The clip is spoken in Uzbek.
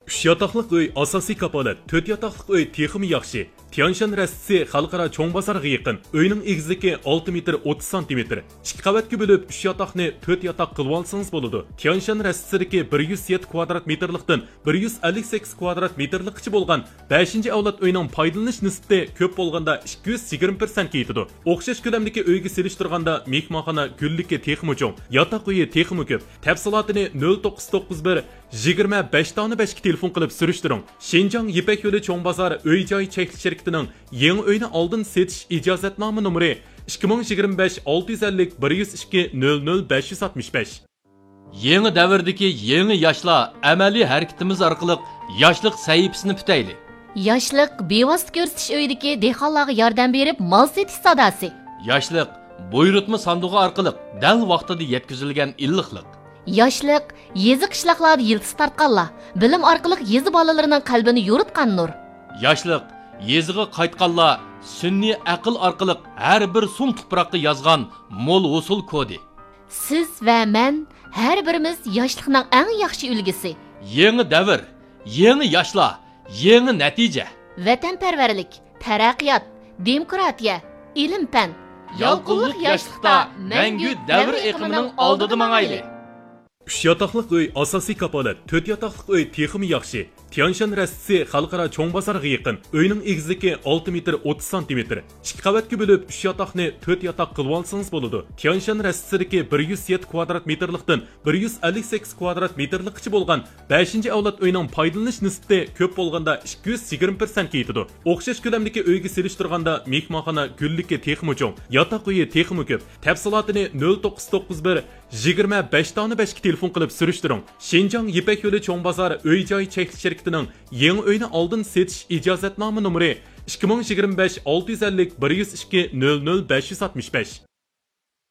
3 yataqlıq uy asosiy kapolat, 4 yataqlıq uy texmi yaxshi. Tianshan rastisi xalqaro cho'ng bozorga yaqin. Uyning egizligi 6 metr 30 cm. 2 qavatga bo'lib 3 yataqni 4 yataq qilib olsangiz bo'ladi. Tianshan rastisidagi 107 kvadrat metrlikdan 158 kvadrat metrlikcha bo'lgan 5-avlod uyning foydalanish nisbati ko'p bo'lganda 220% yetadi. O'xshash ko'lamdagi uyga selishtirganda mehmonxona gulligi texmi cho'ng, yataq uyi texmi ko'p. Tafsilotini 0991 25 dona 5 ga telefon qilib surishtiring. Shenjang Yipak yo'li cho'ng bozor uy-joy cheklik shirkatining yangi uyni oldin setish ijozatnoma nomeri 2025 650 102 00 565. Yangi davrdagi yangi yoshlar amaliy harakatimiz orqali yoshlik sahifasini putayli. Yoshlik bevosita ko'rsatish uyidagi dehqonlarga yordam berib mol setish sadasi. Yoshlik buyurtma sandig'i orqali dal vaqtida yetkazilgan illiqlik. Yoshlik yezi qishloqlarda yildiz tartqanlar, bilim orqali yezi bolalarining qalbini yo'ritgan nur. Yoshlik yeziga qaytganlar sunniy aql orqali har bir sum tuproqqa yozgan mo'l usul kodi. Siz va men har birimiz yoshlikning eng yaxshi ulgisi. Yangi davr, yangi yoshlar, yangi natija. Vatanparvarlik, taraqqiyot, demokratiya, ilm-fan. Yolqinlik yoshlikda mangu davr eqimining oldida mangayli. 3 yataqlıq uy asosiy kapolat, 4 yataqlıq uy texmi yaxshi. Tianshan rastisi xalqaro cho'ng bozorga yaqin. Uyning egizligi 6 metr 30 cm. 2 qavatga bo'lib 3 yataqni 4 yataq qilib olsangiz bo'ladi. Tianshan rastisidagi 107 kvadrat metrlikdan 158 kvadrat metrlikcha bo'lgan 5-avlod uyning foydalanish nisbati ko'p bo'lganda 220% yetadi. O'xshash ko'lamdagi uyga selishtirganda mehmonxona gulligi texmi cho'ng, yataq uyi texmi ko'p. Tafsilotini 0991 25 dona 5 ga telefon qilib surishtiring. Shenjang Yipak yo'li cho'ng bozor uy-joy cheklik shirkatining yangi uyni oldin setish ijozatnoma nomeri 2025 650 102 00 565.